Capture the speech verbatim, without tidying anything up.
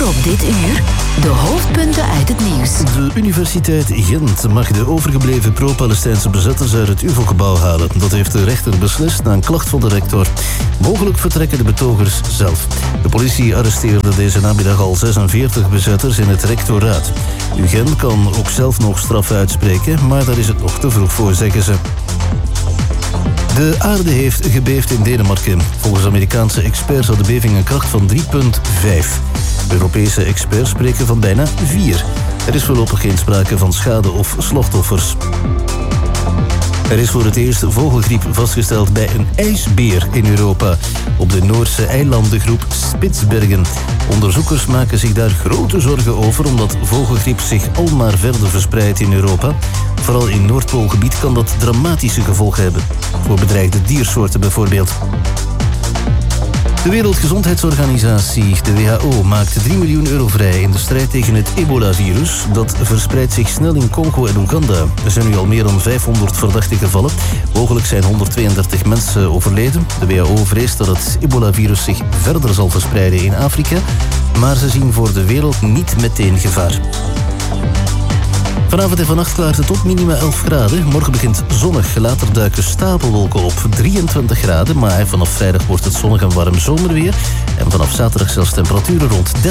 Voor op dit uur de hoofdpunten uit het nieuws. De Universiteit Gent mag de overgebleven pro-Palestijnse bezetters uit het U V O-gebouw halen. Dat heeft de rechter beslist na een klacht van de rector. Mogelijk vertrekken de betogers zelf. De politie arresteerde deze namiddag al zesenveertig bezetters in het rectoraat. U Gent kan ook zelf nog straffen uitspreken, maar daar is het nog te vroeg voor, zeggen ze. De aarde heeft gebeefd in Denemarken. Volgens Amerikaanse experts had de beving een kracht van drie komma vijf. Europese experts spreken van bijna vier. Er is voorlopig geen sprake van schade of slachtoffers. Er is voor het eerst vogelgriep vastgesteld bij een ijsbeer in Europa. Op de Noorse eilandengroep Spitsbergen. Onderzoekers maken zich daar grote zorgen over, omdat vogelgriep zich al maar verder verspreidt in Europa. Vooral in Noordpoolgebied kan dat dramatische gevolgen hebben. Voor bedreigde diersoorten bijvoorbeeld. De Wereldgezondheidsorganisatie, de W H O, maakt drie miljoen euro vrij in de strijd tegen het ebola-virus. Dat verspreidt zich snel in Congo en Oeganda. Er zijn nu al meer dan vijfhonderd verdachte gevallen. Mogelijk zijn honderdtweeëndertig mensen overleden. De W H O vreest dat het ebola-virus zich verder zal verspreiden in Afrika. Maar ze zien voor de wereld niet meteen gevaar. Vanavond en vannacht klaart het op, minima elf graden. Morgen begint zonnig, later duiken stapelwolken op, drieëntwintig graden. Maar vanaf vrijdag wordt het zonnig en warm zomerweer. En vanaf zaterdag zelfs temperaturen rond dertig.